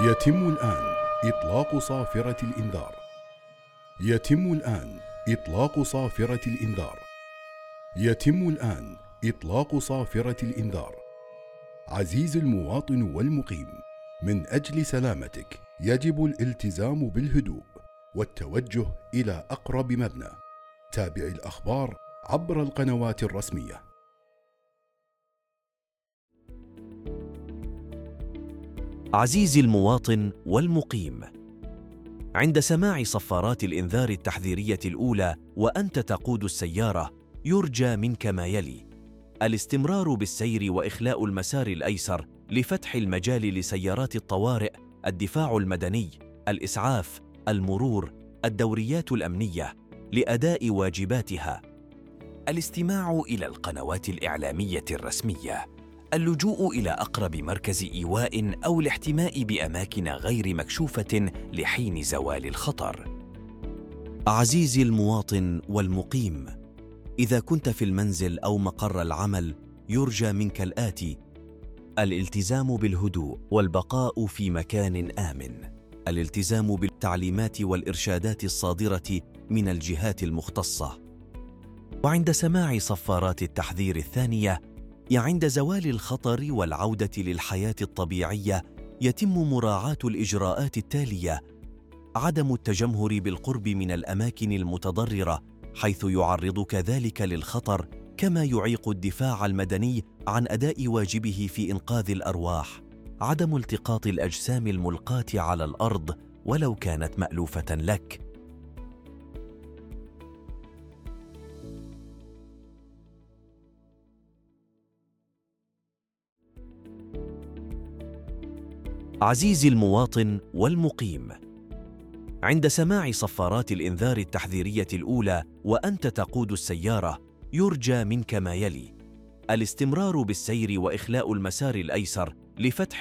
يتم الآن إطلاق صافرة الإنذار. يتم الآن إطلاق صافرة الإنذار. يتم الآن إطلاق صافرة الإنذار. عزيزي المواطن والمقيم، من أجل سلامتك يجب الالتزام بالهدوء والتوجه إلى أقرب مبنى. تابع الأخبار عبر القنوات الرسمية. عزيزي المواطن والمقيم، عند سماع صفارات الإنذار التحذيرية الأولى وأنت تقود السيارة، يرجى منك ما يلي: الاستمرار بالسير وإخلاء المسار الأيسر لفتح المجال لسيارات الطوارئ، الدفاع المدني، الإسعاف، المرور، الدوريات الأمنية لأداء واجباتها، الاستماع إلى القنوات الإعلامية الرسمية، اللجوء إلى أقرب مركز إيواء أو الاحتماء بأماكن غير مكشوفة لحين زوال الخطر. عزيزي المواطن والمقيم، إذا كنت في المنزل أو مقر العمل، يرجى منك الآتي: الالتزام بالهدوء والبقاء في مكان آمن، الالتزام بالتعليمات والإرشادات الصادرة من الجهات المختصة. وعند سماع صفارات التحذير الثانية، عند زوال الخطر والعودة للحياة الطبيعية، يتم مراعاة الإجراءات التالية: عدم التجمهر بالقرب من الأماكن المتضررة حيث يعرضك ذلك للخطر، كما يعيق الدفاع المدني عن أداء واجبه في إنقاذ الأرواح. عدم التقاط الأجسام الملقاة على الأرض ولو كانت مألوفة لك. عزيزي المواطن والمقيم، عند سماع صفارات الإنذار التحذيرية الأولى وأنت تقود السيارة، يرجى منك ما يلي: الاستمرار بالسير وإخلاء المسار الأيسر لفتح